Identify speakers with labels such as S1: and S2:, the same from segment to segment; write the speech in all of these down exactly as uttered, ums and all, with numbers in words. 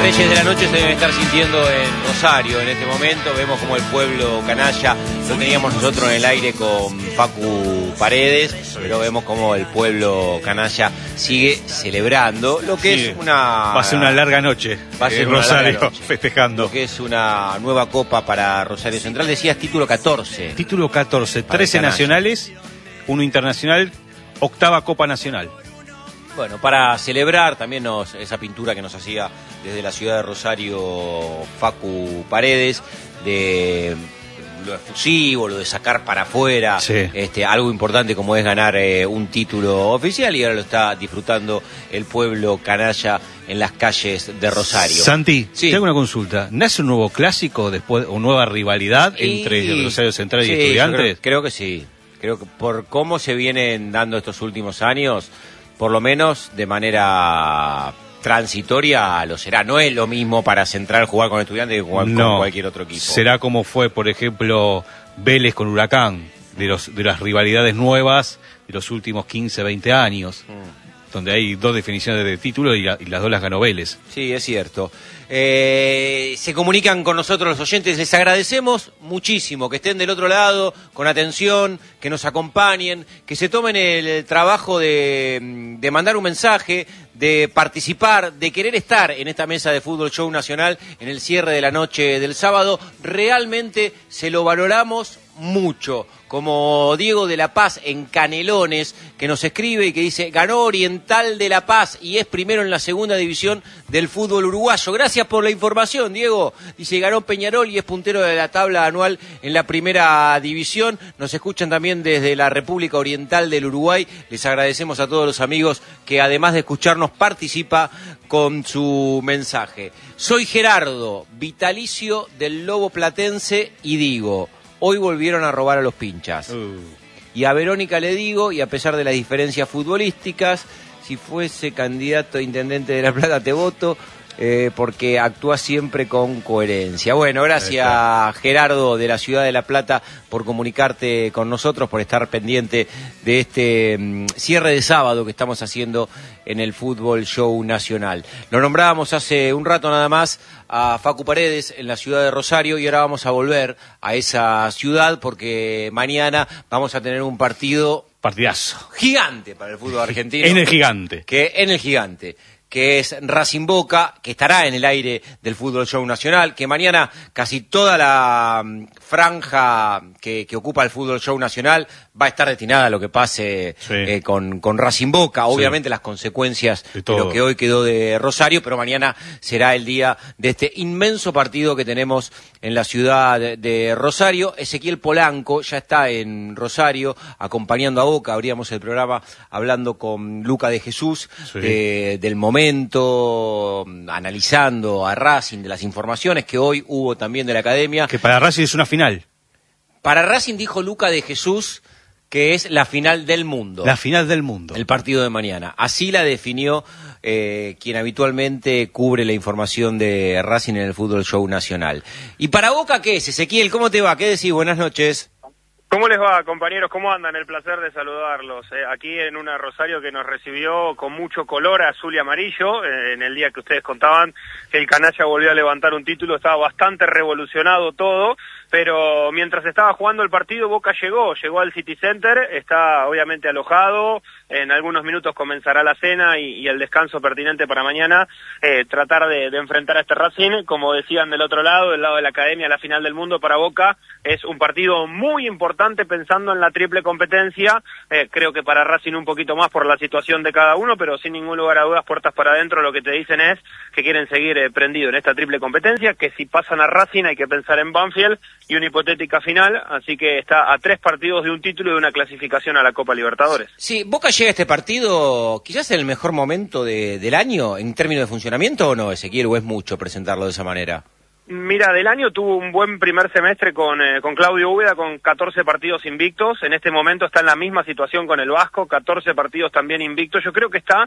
S1: Reyes de la Noche se deben estar sintiendo en Rosario en este momento. Vemos como el pueblo canalla, lo teníamos nosotros en el aire con Facu Paredes, pero vemos como el pueblo canalla sigue celebrando lo que sí, es una...
S2: Va a ser una larga noche.
S1: Va a ser
S2: en
S1: una
S2: Rosario,
S1: larga noche,
S2: festejando.
S1: Lo que es una nueva copa para Rosario Central. Decías título catorce.
S2: Título catorce, trece nacionales, uno internacional, octava Copa Nacional.
S1: Bueno, para celebrar también nos, esa pintura que nos hacía desde la ciudad de Rosario Facu Paredes, de lo efusivo, lo de sacar para afuera,
S2: sí.
S1: este, algo importante como es ganar eh, un título oficial, y ahora lo está disfrutando el pueblo canalla en las calles de Rosario.
S2: Santi,
S1: sí.
S2: te hago una consulta. ¿Nace un nuevo clásico después, o nueva rivalidad
S1: y...
S2: entre Rosario Central
S1: sí,
S2: y Estudiantes?
S1: Creo, creo que sí. Creo que por cómo se vienen dando estos últimos años, por lo menos de manera transitoria lo será. No es lo mismo para Central jugar con Estudiantes que jugar
S2: no,
S1: con cualquier otro equipo.
S2: Será como fue, por ejemplo, Vélez con Huracán, de los de las rivalidades nuevas de los últimos quince, veinte años, mm. donde hay dos definiciones de título y, la, y las dos las ganó Vélez.
S1: Sí, es cierto. Eh, se comunican con nosotros los oyentes, les agradecemos muchísimo que estén del otro lado, con atención, que nos acompañen, que se tomen el trabajo de, de mandar un mensaje, de participar, de querer estar en esta mesa de Fútbol Show Nacional en el cierre de la noche del sábado. Realmente se lo valoramos mucho, como Diego de la Paz en Canelones, que nos escribe y que dice: ganó Oriental de La Paz y es primero en la segunda división del fútbol uruguayo. Gracias por la información, Diego. Dice: ganó Peñarol y es puntero de la tabla anual en la primera división. Nos escuchan también desde la República Oriental del Uruguay. Les agradecemos a todos los amigos que, además de escucharnos, participa con su mensaje. Soy Gerardo, vitalicio del Lobo Platense, y digo: hoy volvieron a robar a los pinchas. Uh. Y a Verónica le digo, y a pesar de las diferencias futbolísticas, si fuese candidato a intendente de La Plata te voto, eh, porque actúa siempre con coherencia. Bueno, gracias Gerardo de la ciudad de La Plata por comunicarte con nosotros, por estar pendiente de este um, cierre de sábado que estamos haciendo en el Fútbol Show Nacional. Lo nombrábamos hace un rato nada más a Facu Paredes en la ciudad de Rosario, y ahora vamos a volver a esa ciudad porque mañana vamos a tener un partido
S2: partidazo
S1: gigante para el fútbol argentino.
S2: En el Gigante.
S1: Que en el Gigante. que es Racing Boca, que estará en el aire del Fútbol Show Nacional, que mañana casi toda la franja que, que ocupa el Fútbol Show Nacional va a estar destinada a lo que pase sí. eh, con, con Racing Boca, obviamente sí. las consecuencias de, de lo que hoy quedó de Rosario, pero mañana será el día de este inmenso partido que tenemos en la ciudad de, de Rosario. Ezequiel Polanco ya está en Rosario acompañando a Boca, abríamos el programa hablando con Luca de Jesús sí. de, del momento, analizando a Racing, de las informaciones que hoy hubo también de la academia.
S2: Que para Racing es una final.
S1: Para Racing, dijo Luca de Jesús, que es la final del mundo.
S2: La final del mundo.
S1: El partido de mañana. Así la definió eh, quien habitualmente cubre la información de Racing en el Fútbol Show Nacional. ¿Y para Boca qué es, Ezequiel? ¿Cómo te va? ¿Qué decís? Buenas noches.
S3: ¿Cómo les va, compañeros? ¿Cómo andan? El placer de saludarlos. Eh, aquí en una Rosario que nos recibió con mucho color azul y amarillo. Eh, en el día que ustedes contaban que el canalla volvió a levantar un título, estaba bastante revolucionado todo. Pero mientras estaba jugando el partido, Boca llegó, llegó al City Center, está obviamente alojado, en algunos minutos comenzará la cena y, y el descanso pertinente para mañana, eh, tratar de, de enfrentar a este Racing. Como decían del otro lado, del lado de la academia, la final del mundo para Boca es un partido muy importante pensando en la triple competencia, eh, creo que para Racing un poquito más por la situación de cada uno, pero sin ningún lugar a dudas, puertas para adentro, lo que te dicen es que quieren seguir eh, prendido en esta triple competencia, que si pasan a Racing hay que pensar en Banfield y una hipotética final, así que está a tres partidos de un título y de una clasificación a la Copa Libertadores.
S1: Sí, ¿Boca llega a este partido quizás en el mejor momento de, del año en términos de funcionamiento o no, Ezequiel, o es mucho presentarlo de esa manera?
S3: Mira, del año tuvo un buen primer semestre con, eh, con Claudio Úbeda, con catorce partidos invictos. En este momento está en la misma situación con el Vasco, catorce partidos también invictos. Yo creo que está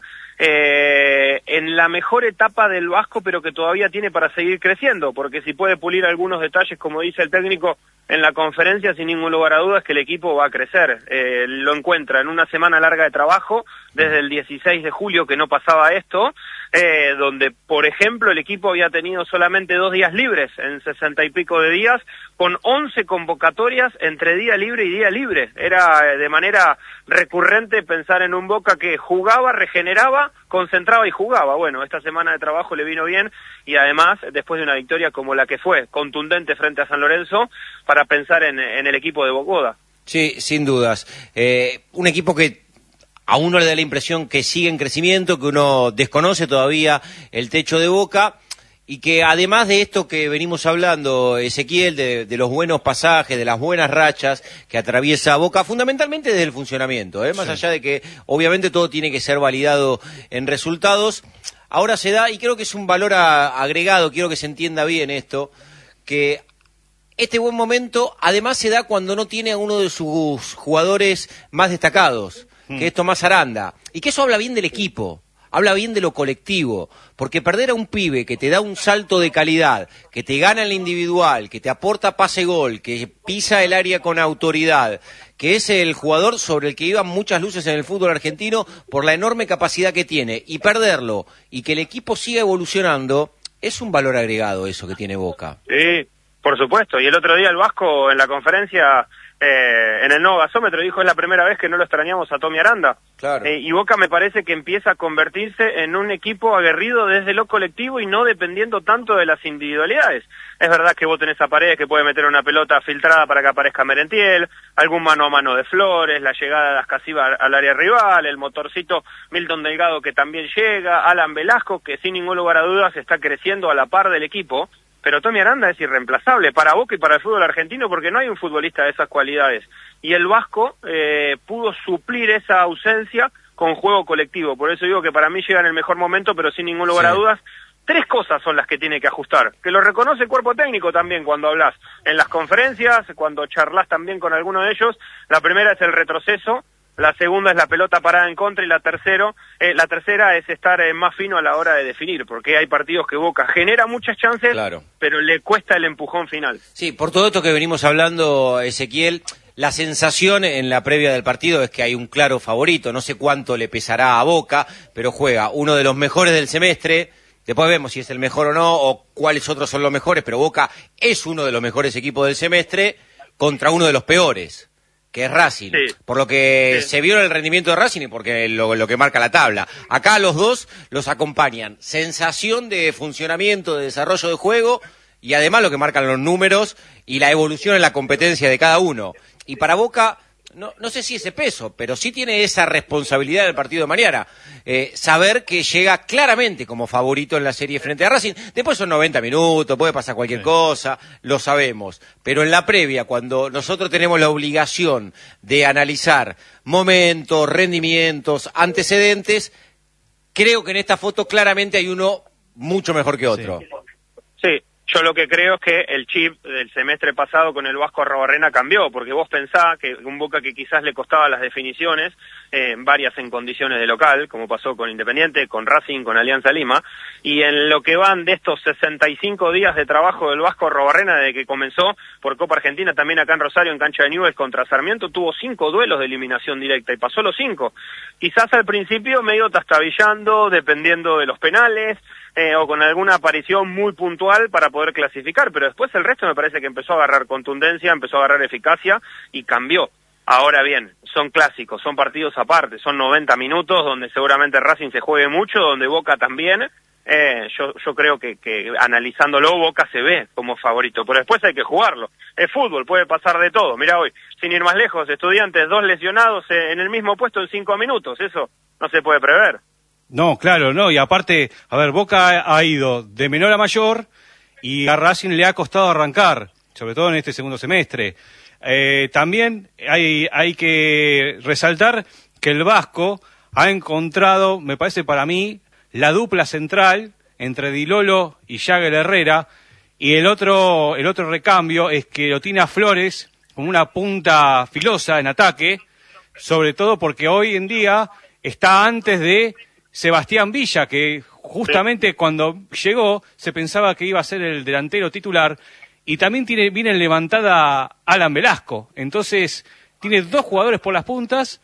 S3: eh, en la mejor etapa del Vasco, pero que todavía tiene para seguir creciendo, porque si puede pulir algunos detalles, como dice el técnico en la conferencia, sin ningún lugar a dudas que el equipo va a crecer. Eh, lo encuentra en una semana larga de trabajo, desde el dieciséis de julio que no pasaba esto, eh, donde, por ejemplo, el equipo había tenido solamente dos días libres en sesenta y pico de días, con once convocatorias entre día libre y día libre. Era eh, de manera recurrente pensar en un Boca que jugaba, regeneraba, concentraba y jugaba. Bueno, esta semana de trabajo le vino bien, y además, después de una victoria como la que fue, contundente frente a San Lorenzo, para pensar en, en el equipo de Bocoda.
S1: Sí, sin dudas. Eh, un equipo que a uno le da la impresión que sigue en crecimiento, que uno desconoce todavía el techo de Boca, y que además de esto que venimos hablando, Ezequiel, de, de los buenos pasajes, de las buenas rachas que atraviesa Boca, fundamentalmente desde el funcionamiento, ¿eh? Más sí. allá de que obviamente todo tiene que ser validado en resultados, ahora se da, y creo que es un valor a, agregado, quiero que se entienda bien esto, que este buen momento además se da cuando no tiene a uno de sus jugadores más destacados, mm. que es Tomás Aranda, y que eso habla bien del equipo, habla bien de lo colectivo, porque perder a un pibe que te da un salto de calidad, que te gana en el individual, que te aporta pase-gol, que pisa el área con autoridad, que es el jugador sobre el que iban muchas luces en el fútbol argentino por la enorme capacidad que tiene, y perderlo, y que el equipo siga evolucionando, es un valor agregado eso que tiene Boca.
S3: Sí, por supuesto, y el otro día el Vasco en la conferencia, eh, en el nuevo gasómetro, dijo es la primera vez que no lo extrañamos a Tommy Aranda.
S1: Claro.
S3: Eh, y Boca me parece que empieza a convertirse en un equipo aguerrido desde lo colectivo y no dependiendo tanto de las individualidades. Es verdad que vos tenés a Paredes que puede meter una pelota filtrada para que aparezca Merentiel, algún mano a mano de Flores, la llegada de Ascasiba al área rival, el motorcito Milton Delgado que también llega, Alan Velasco que sin ningún lugar a dudas está creciendo a la par del equipo. Pero Tommy Aranda es irreemplazable para Boca y para el fútbol argentino porque no hay un futbolista de esas cualidades. Y el Vasco eh, pudo suplir esa ausencia con juego colectivo. Por eso digo que para mí llega en el mejor momento, pero sin ningún lugar sí. a dudas. Tres cosas son las que tiene que ajustar, que lo reconoce el cuerpo técnico también cuando hablas en las conferencias, cuando charlas también con alguno de ellos. La primera es el retroceso. La segunda es la pelota parada en contra y la tercero, eh, la tercera es estar eh, más fino a la hora de definir, porque hay partidos que Boca genera muchas chances, claro. pero le cuesta el empujón final.
S1: Sí, por todo esto que venimos hablando, Ezequiel, la sensación en la previa del partido es que hay un claro favorito, no sé cuánto le pesará a Boca, pero juega uno de los mejores del semestre. Después vemos si es el mejor o no, o cuáles otros son los mejores, pero Boca es uno de los mejores equipos del semestre contra uno de los peores, que es Racing, sí. por lo que sí. se vio en el rendimiento de Racing y porque lo, lo que marca la tabla. Acá los dos los acompañan sensación de funcionamiento, de desarrollo de juego y además lo que marcan los números y la evolución en la competencia de cada uno. Y para Boca, no, no sé si ese peso, pero sí tiene esa responsabilidad del partido de mañana, eh, saber que llega claramente como favorito en la serie frente a Racing. Después son noventa minutos, puede pasar cualquier sí. cosa, lo sabemos, pero en la previa, cuando nosotros tenemos la obligación de analizar momentos, rendimientos, antecedentes, creo que en esta foto claramente hay uno mucho mejor que otro.
S3: Sí, sí. Yo lo que creo es que el chip del semestre pasado con el Vasco Arrobarrena cambió, porque vos pensás que un Boca que quizás le costaba las definiciones, eh, varias en condiciones de local, como pasó con Independiente, con Racing, con Alianza Lima, y en lo que van de estos sesenta y cinco días de trabajo del Vasco Arrobarrena desde que comenzó por Copa Argentina, también acá en Rosario, en cancha de Newell's contra Sarmiento, tuvo cinco duelos de eliminación directa y pasó los cinco. Quizás al principio medio tastabillando, dependiendo de los penales, Eh, o con alguna aparición muy puntual para poder clasificar, pero después el resto me parece que empezó a agarrar contundencia, empezó a agarrar eficacia y cambió. Ahora bien, son clásicos, son partidos aparte, son noventa minutos donde seguramente Racing se juegue mucho, donde Boca también. Eh, yo, yo creo que, que analizándolo Boca se ve como favorito, pero después hay que jugarlo. Es fútbol, puede pasar de todo. Mira hoy, sin ir más lejos, Estudiantes, dos lesionados eh, en el mismo puesto en cinco minutos, eso no se puede prever.
S2: No, claro, no, y aparte, a ver, Boca ha ido de menor a mayor y a Racing le ha costado arrancar, sobre todo en este segundo semestre. Eh, también hay, hay que resaltar que el Vasco ha encontrado, me parece para mí, la dupla central entre Di Lolo y Jagger Herrera, Y el otro, el otro recambio es que lo tiene a Flores como una punta filosa en ataque, sobre todo porque hoy en día está antes de Sebastián Villa, que justamente sí. Cuando llegó se pensaba que iba a ser el delantero titular, y también tiene, viene en levantada Alan Velasco. Entonces tiene dos jugadores por las puntas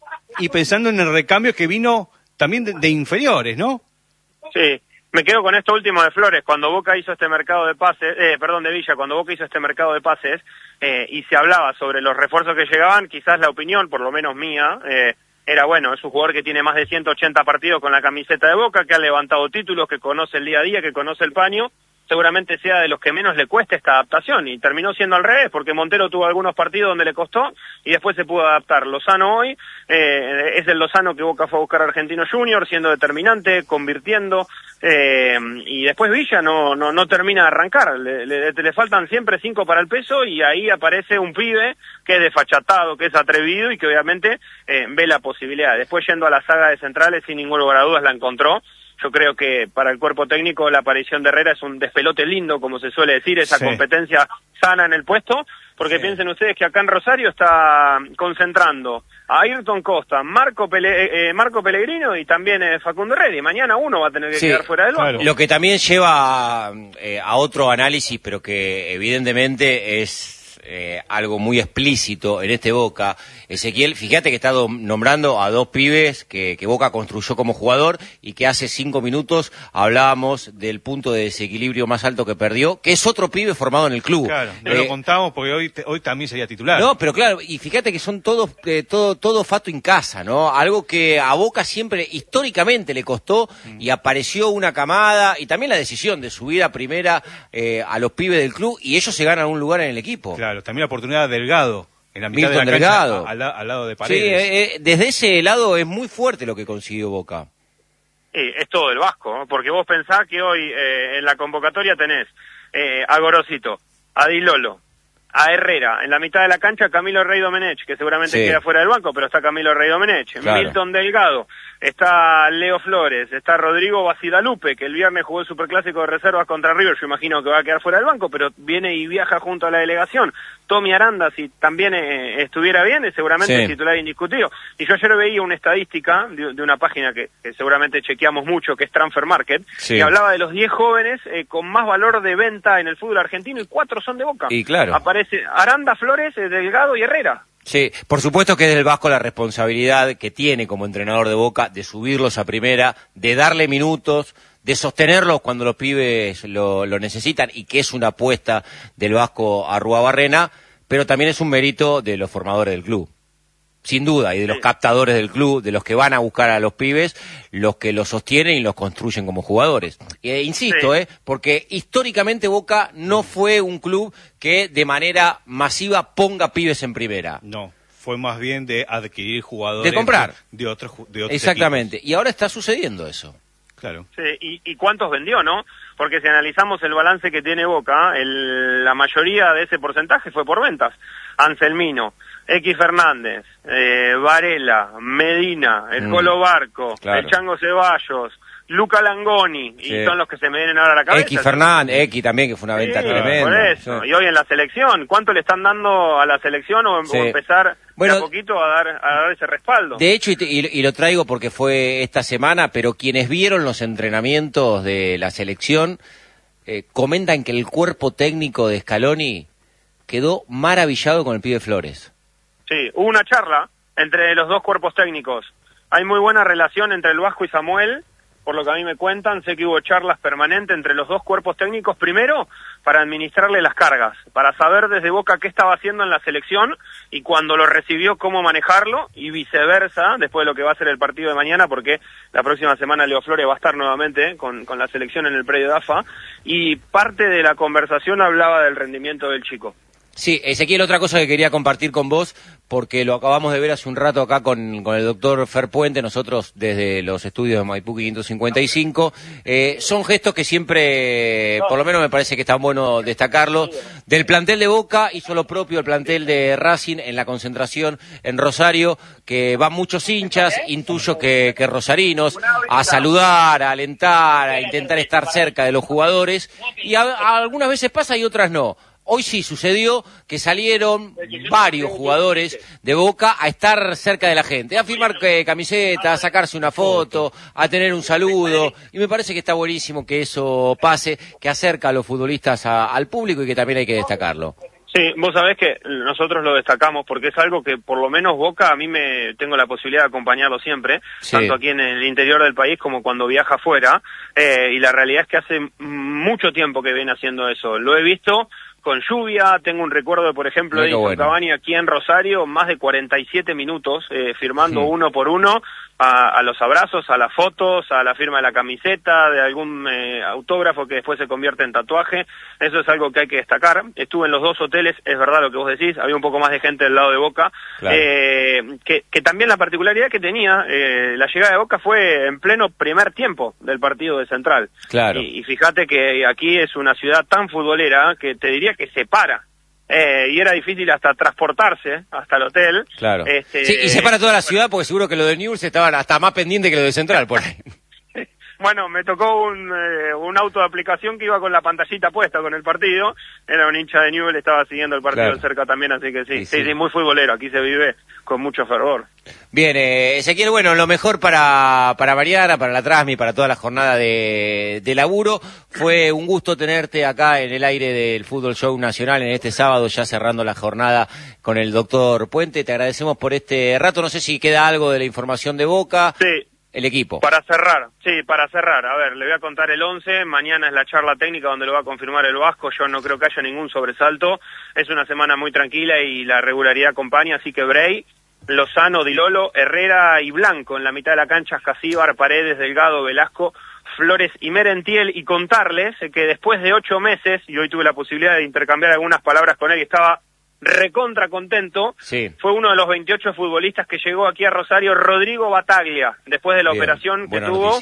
S2: y pensando en el recambio que vino también de, de inferiores, ¿no?
S3: Sí. Me quedo con esto último de Flores. Cuando Boca hizo este mercado de pases, eh, perdón, de Villa, cuando Boca hizo este mercado de pases eh, y se hablaba sobre los refuerzos que llegaban, quizás la opinión, por lo menos mía, eh, era bueno, es un jugador que tiene más de ciento ochenta partidos con la camiseta de Boca, que ha levantado títulos, que conoce el día a día, que conoce el paño, seguramente sea de los que menos le cuesta esta adaptación, y terminó siendo al revés, porque Montero tuvo algunos partidos donde le costó, y después se pudo adaptar. Lozano hoy, eh, es el Lozano que Boca fue a buscar a Argentino Junior, siendo determinante, convirtiendo, eh, y después Villa no, no, no termina de arrancar, le, le, le faltan siempre cinco para el peso, y ahí aparece un pibe que es desfachatado, que es atrevido, y que obviamente eh, ve la posibilidad. Después yendo a la saga de centrales, sin ningún lugar a dudas la encontró. Yo creo que para el cuerpo técnico la aparición de Herrera es un despelote lindo, como se suele decir, esa sí. competencia sana en el puesto, porque sí. piensen ustedes que acá en Rosario está concentrando a Ayrton Costa, Marco, Pele, eh, Marco Pellegrino y también eh, Facundo Herrera, y mañana uno va a tener que sí, quedar fuera del banco.
S1: Claro. Lo que también lleva eh, a otro análisis, pero que evidentemente es Eh, algo muy explícito en este Boca. Ezequiel, fíjate que está do- nombrando a dos pibes que, que Boca construyó como jugador y que hace cinco minutos hablábamos del punto de desequilibrio más alto que perdió, que es otro pibe formado en el club.
S2: Claro, no
S1: eh,
S2: lo contamos porque hoy te, hoy también sería titular.
S1: No, pero claro, y fíjate que son todos, eh, todo, todo fato en casa, ¿no? Algo que a Boca siempre, históricamente le costó, mm. y apareció una camada, y también la decisión de subir a primera eh, a los pibes del club, y ellos se ganan un lugar en el equipo.
S2: Claro. También la oportunidad de Delgado, en la mitad
S1: Milton
S2: de la cancha,
S1: Delgado.
S2: A, a, al lado de Paredes.
S1: Sí, eh, eh, desde ese lado es muy fuerte lo que consiguió Boca.
S3: Sí, es todo el Vasco, ¿no? Porque vos pensás que hoy eh, en la convocatoria tenés eh, a Gorosito, a Di Lolo, a Herrera, en la mitad de la cancha Camilo Rey Domenech, que seguramente sí. queda fuera del banco, pero está Camilo Rey Domenech, claro. Milton Delgado, está Leo Flores, está Rodrigo Basidalupe, que el viernes jugó el Superclásico de reservas contra River, yo imagino que va a quedar fuera del banco, pero viene y viaja junto a la delegación. Tommy Aranda, si también eh, estuviera bien, es seguramente sí. titular indiscutido. Y yo ayer veía una estadística de, de una página que, que seguramente chequeamos mucho, que es Transfer Market, sí. que hablaba de los diez jóvenes eh, con más valor de venta en el fútbol argentino, y cuatro son de Boca.
S1: Y claro.
S3: Aparece Aranda, Flores, Delgado y Herrera.
S1: Sí, por supuesto que es del Vasco la responsabilidad que tiene como entrenador de Boca de subirlos a primera, de darle minutos, de sostenerlos cuando los pibes lo, lo necesitan, y que es una apuesta del Vasco Arruabarrena, pero también es un mérito de los formadores del club. Sin duda, y de los captadores del club, de los que van a buscar a los pibes, los que los sostienen y los construyen como jugadores. E insisto, sí. eh, porque históricamente Boca no fue un club que de manera masiva ponga pibes en primera.
S2: No, fue más bien de adquirir jugadores.
S1: De comprar.
S2: De, de otros de otros
S1: Exactamente,
S2: equipos.
S1: Y ahora está sucediendo eso.
S2: Claro.
S3: Sí, y, y cuántos vendió, ¿no? Porque si analizamos el balance que tiene Boca, el, la mayoría de ese porcentaje fue por ventas. Anselmino, X Fernández, eh, Varela, Medina, el mm, Colo Barco, claro. el Chango Ceballos, Luca Langoni, sí. y son los que se me vienen ahora a la cabeza.
S1: X Fernández, X también, que fue una venta sí, tremenda.
S3: Por eso. Sí. Y hoy en la selección, ¿cuánto le están dando a la selección o, sí. o empezar bueno, de a poquito a dar, a dar ese respaldo?
S1: De hecho, y, te, y, y lo traigo porque fue esta semana, pero quienes vieron los entrenamientos de la selección eh, comentan que el cuerpo técnico de Scaloni quedó maravillado con el pibe Flores.
S3: Sí, hubo una charla entre los dos cuerpos técnicos. Hay muy buena relación entre el Vasco y Samuel, por lo que a mí me cuentan. Sé que hubo charlas permanentes entre los dos cuerpos técnicos, primero para administrarle las cargas, para saber desde Boca qué estaba haciendo en la selección y cuando lo recibió cómo manejarlo, y viceversa, después de lo que va a ser el partido de mañana, porque la próxima semana Leo Flores va a estar nuevamente con, con la selección en el predio de A F A, y parte de la conversación hablaba del rendimiento del chico.
S1: Sí, Ezequiel, otra cosa que quería compartir con vos, porque lo acabamos de ver hace un rato acá con, con el doctor Fer Puente, nosotros desde los estudios de Maipú quinientos cincuenta y cinco, eh, son gestos que siempre, por lo menos me parece que está bueno destacarlos, del plantel de Boca hizo lo propio el plantel de Racing en la concentración en Rosario, que van muchos hinchas, intuyo que, que rosarinos, a saludar, a alentar, a intentar estar cerca de los jugadores, y a, a algunas veces pasa y otras no. Hoy sí sucedió que salieron varios jugadores de Boca a estar cerca de la gente, a firmar camisetas, a sacarse una foto, a tener un saludo, y me parece que está buenísimo que eso pase, que acerca a los futbolistas a, al público y que también hay que destacarlo.
S3: Sí, vos sabés que nosotros lo destacamos porque es algo que por lo menos Boca, a mí me tengo la posibilidad de acompañarlo siempre, sí, tanto aquí en el interior del país como cuando viaja afuera, eh, y la realidad es que hace mucho tiempo que viene haciendo eso. Lo he visto con lluvia, tengo un recuerdo, por ejemplo, de Edison Cavani aquí en Rosario, más de cuarenta y siete minutos, eh, firmando sí. uno por uno, a, a los abrazos, a las fotos, a la firma de la camiseta, de algún eh, autógrafo que después se convierte en tatuaje. Eso es algo que hay que destacar. Estuve en los dos hoteles, es verdad lo que vos decís, había un poco más de gente del lado de Boca, claro. eh, que, que también la particularidad que tenía, eh, la llegada de Boca fue en pleno primer tiempo del partido de Central.
S1: Claro.
S3: Y, y fíjate que aquí es una ciudad tan futbolera que te diría que se para. Eh, y era difícil hasta transportarse hasta el hotel.
S1: Claro.
S3: Este,
S1: sí, y se para toda la ciudad porque seguro que lo de Newell's estaban hasta más pendiente que lo de Central por ahí.
S3: Bueno, me tocó un, eh, un auto de aplicación que iba con la pantallita puesta con el partido. Era un hincha de Newell's, estaba siguiendo el partido claro. de cerca también, así que sí, sí, sí, sí, sí, muy futbolero. Aquí se vive con mucho fervor.
S1: Bien, eh, Ezequiel, bueno, lo mejor para, para Mariana, para la Trasmi, para toda la jornada de, de laburo. Fue un gusto tenerte acá en el aire del Fútbol Show Nacional en este sábado, ya cerrando la jornada con el doctor Puente. Te agradecemos por este rato. No sé si queda algo de la información de Boca.
S3: Sí.
S1: El equipo.
S3: Para cerrar, sí, para cerrar. A ver, le voy a contar el once. Mañana es la charla técnica donde lo va a confirmar el Vasco. Yo no creo que haya ningún sobresalto. Es una semana muy tranquila y la regularidad acompaña, así que Bray, Lozano, Dilolo, Herrera y Blanco en la mitad de la cancha, Jasíbar, Paredes, Delgado, Velasco, Flores y Merentiel. Y contarles que después de ocho meses, y hoy tuve la posibilidad de intercambiar algunas palabras con él y estaba recontra contento,
S1: sí.
S3: fue uno de los veintiocho futbolistas que llegó aquí a Rosario, Rodrigo Bataglia, después de la Bien, operación que tuvo,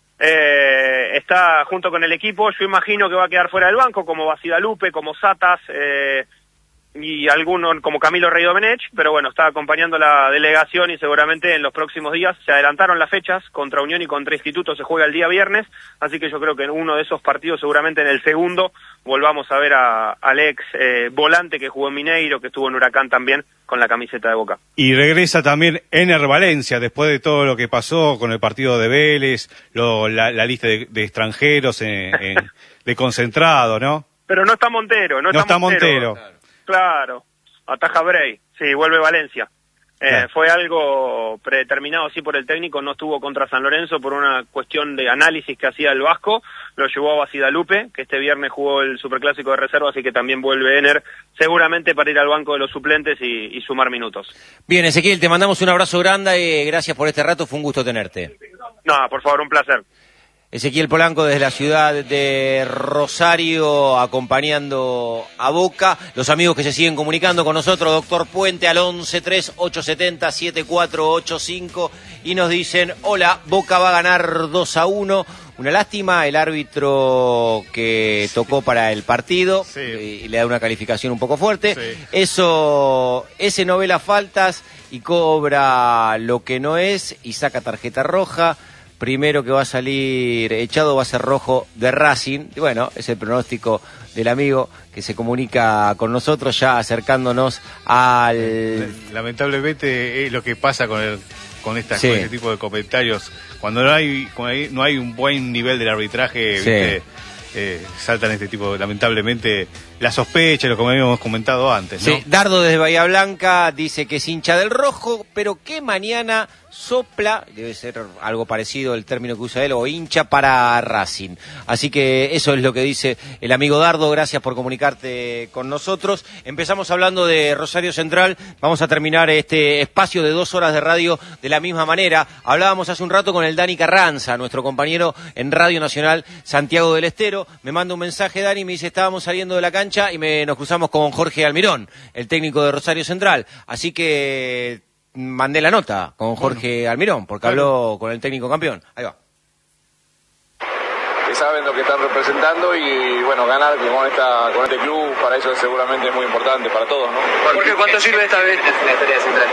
S3: eh, está junto con el equipo. Yo imagino que va a quedar fuera del banco, como Basidalupe, como Satas, eh, y alguno como Camilo Rey Domenech, pero bueno, está acompañando la delegación y seguramente en los próximos días se adelantaron las fechas, contra Unión y contra Instituto se juega el día viernes, así que yo creo que en uno de esos partidos, seguramente en el segundo, volvamos a ver a Alex eh, volante que jugó en Mineiro, que estuvo en Huracán también con la camiseta de Boca.
S2: Y regresa también Ener Valencia, después de todo lo que pasó con el partido de Vélez, lo, la, la lista de, de extranjeros en, en, de concentrado, ¿no?
S3: Pero no está Montero, no,
S2: no
S3: está,
S2: está Montero.
S3: Montero. Claro, ataja Bray, sí, vuelve Valencia. Eh, claro. Fue algo predeterminado, sí, por el técnico, no estuvo contra San Lorenzo por una cuestión de análisis que hacía el Vasco, lo llevó a Basidalupe, que este viernes jugó el Superclásico de reserva, así que también vuelve Ener, seguramente para ir al banco de los suplentes y, y sumar minutos.
S1: Bien, Ezequiel, te mandamos un abrazo grande y gracias por este rato, fue un gusto tenerte.
S3: No, por favor, un placer.
S1: Ezequiel Polanco desde la ciudad de Rosario acompañando a Boca. Los amigos que se siguen comunicando con nosotros, doctor Puente al once tres ocho siete cero siete cuatro ocho cinco y nos dicen, hola, Boca va a ganar dos a uno. Una lástima, el árbitro que tocó para el partido sí. y le da una calificación un poco fuerte. Sí. Eso, ese no ve las faltas y cobra lo que no es y saca tarjeta roja. Primero que va a salir echado va a ser rojo de Racing. Y bueno, es el pronóstico del amigo que se comunica con nosotros ya acercándonos al...
S2: Lamentablemente es lo que pasa con el, con, estas, sí. con este tipo de comentarios. Cuando no hay, cuando hay, no hay un buen nivel del arbitraje, sí. ¿viste? Eh, saltan este tipo, lamentablemente, la sospecha, lo que habíamos comentado antes, ¿no?
S1: Sí, Dardo desde Bahía Blanca dice que es hincha del rojo, pero que mañana sopla, debe ser algo parecido el término que usa él, o hincha para Racing. Así que eso es lo que dice el amigo Dardo, gracias por comunicarte con nosotros. Empezamos hablando de Rosario Central, vamos a terminar este espacio de dos horas de radio de la misma manera. Hablábamos hace un rato con el Dani Carranza, nuestro compañero en Radio Nacional Santiago del Estero. Me manda un mensaje Dani y me dice, estábamos saliendo de la cancha y me, nos cruzamos con Jorge Almirón, el técnico de Rosario Central. Así que mandé la nota con Jorge bueno. Almirón, porque claro. habló con el técnico campeón. Ahí va.
S4: Que saben lo que están representando y bueno, ganar con esta con este club, para ellos seguramente es muy importante, para todos, ¿no?
S5: Jorge, ¿cuánto sirve esta vez la historia central?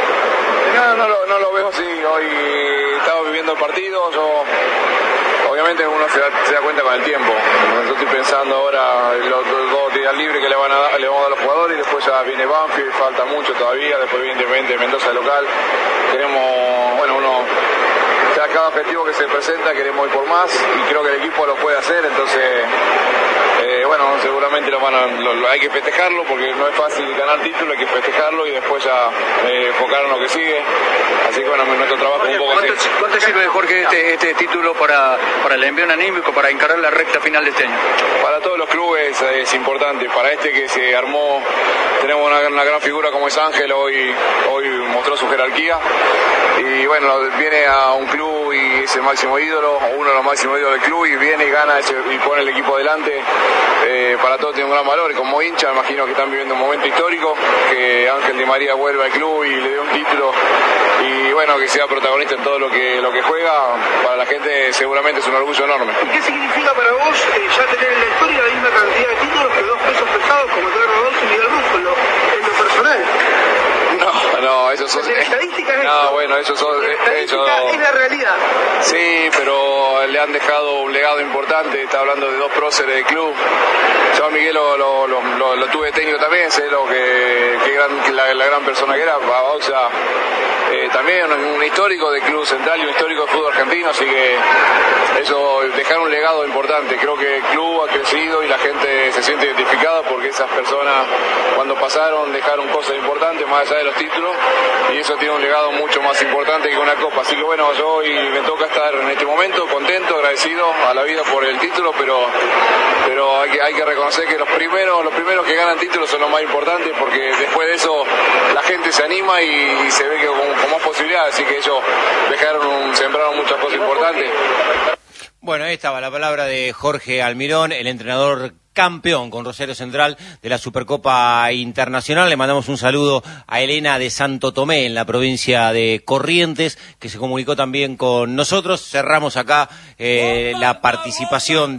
S4: No, no, no, no lo veo así. Hoy estamos viviendo el partido, yo... Obviamente uno se da, se da cuenta con el tiempo. Yo estoy pensando ahora en los dos días libres que le, van a dar, le vamos a dar a los jugadores y después ya viene Banfield, falta mucho todavía, después evidentemente Mendoza de local. Queremos, bueno, uno, cada objetivo que se presenta queremos ir por más y creo que el equipo lo puede hacer, entonces... Eh, bueno, seguramente lo van a, lo, lo, hay que festejarlo porque no es fácil ganar título, hay que festejarlo y después ya eh, enfocar en lo que sigue. Así que bueno, nuestro trabajo es un poco
S5: ¿Cuánto,
S4: así.
S5: ¿Cuánto sirve, Jorge, este, este título para, para el envío anímico, para encarar la recta final de este año?
S4: Para todos los clubes es importante. Para este que se armó, tenemos una, una gran figura como es Ángel, hoy, hoy mostró su jerarquía. Y bueno, viene a un club y es el máximo ídolo, o uno de los máximos ídolos del club, y viene y gana ese, y pone el equipo adelante. Eh, para todos tiene un gran valor, y como hincha me imagino que están viviendo un momento histórico, que Ángel Di María vuelva al club y le dé un título, y bueno, que sea protagonista en todo lo que lo que juega, para la gente seguramente es un orgullo enorme.
S6: ¿Y qué significa para vos eh, ya tener en la historia la misma cantidad de títulos que dos pesos pesados como Pedro Rodolfo y Miguel Russo en lo, en lo personal?
S4: No, no, eso son...
S6: La estadística es
S4: No,
S6: esto.
S4: bueno, ellos son...
S6: La estadística
S4: ellos...
S6: es la realidad.
S4: Sí, pero le han dejado un legado importante, está hablando de dos próceres del club. Yo a Miguel lo, lo, lo, lo, lo tuve técnico también, sé lo que, que gran, la, la gran persona que era, o sea, eh, también un, un histórico del Club Central y un histórico del fútbol argentino, así que eso, dejaron un legado importante. Creo que el club ha crecido y la gente se siente identificada porque esas personas cuando pasaron dejaron cosas importantes más allá de los títulos y eso tiene un legado mucho más importante que una copa. Así que bueno, yo hoy me toca estar en este momento contento, agradecido a la vida por el título, pero pero hay que, hay que reconocer que los primeros los primeros que ganan títulos son los más importantes porque después de eso la gente se anima y, y se ve que con, con más posibilidades, así que ellos dejaron un, sembraron muchas cosas importantes.
S1: Bueno, ahí estaba la palabra de Jorge Almirón, el entrenador campeón con Rosario Central de la Supercopa Internacional. Le mandamos un saludo a Elena de Santo Tomé en la provincia de Corrientes, que se comunicó también con nosotros. Cerramos acá eh, la participación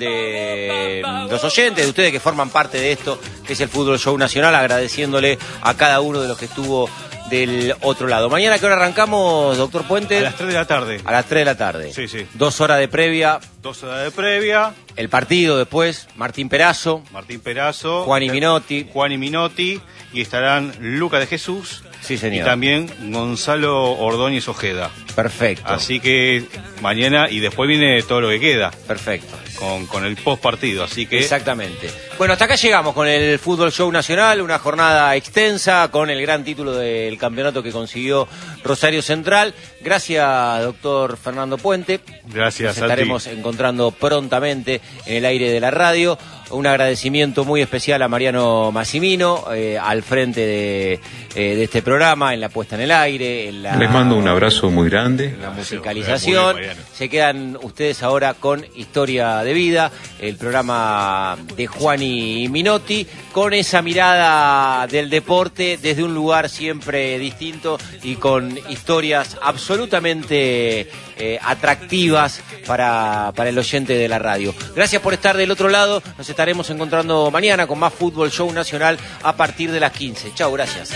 S1: de los oyentes, de ustedes que forman parte de esto, que es el Fútbol Show Nacional, agradeciéndole a cada uno de los que estuvo del otro lado. Mañana, ¿a qué hora arrancamos, doctor Puente?
S2: A las tres de la tarde.
S1: A las tres de la tarde.
S2: Sí, sí.
S1: Dos horas de previa.
S2: Dos horas de previa.
S1: El partido después, Martín Perazo.
S2: Martín Perazo.
S1: Juan y Minotti.
S2: Juan y Minotti. Y estarán Luca de Jesús.
S1: Sí, señor.
S2: Y también Gonzalo Ordóñez Ojeda.
S1: Perfecto.
S2: Así que mañana, y después viene todo lo que queda.
S1: Perfecto.
S2: Con, con el post partido, así que...
S1: Exactamente. Bueno, hasta acá llegamos con el Fútbol Show Nacional, una jornada extensa con el gran título del campeonato que consiguió Rosario Central. Gracias, doctor Fernando Puente.
S2: Gracias,
S1: Nos estaremos encontrando prontamente en el aire de la radio. Un agradecimiento muy especial a Mariano Massimino, eh, al frente de, eh, de este programa, en la puesta en el aire. En la,
S7: Les mando un abrazo muy grande.
S1: En la musicalización. Bien, se quedan ustedes ahora con Historia de Vida, el programa de Juan y Minotti, con esa mirada del deporte desde un lugar siempre distinto y con historias absolutamente eh, atractivas para, para el oyente de la radio. Gracias por estar del otro lado. Nos estaremos encontrando mañana con más Fútbol Show Nacional a partir de las quince. Chau, gracias.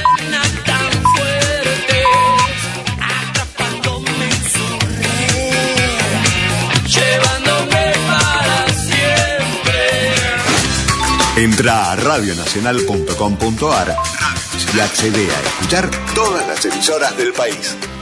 S8: Entra a radio nacional punto com punto a r y accede a escuchar todas las emisoras del país.